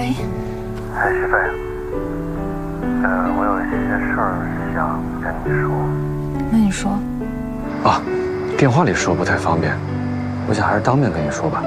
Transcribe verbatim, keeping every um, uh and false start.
喂。 哎，徐飞，呃，我有一些事儿想跟你说。 那你说。 啊，电话里说不太方便，我想还是当面跟你说吧。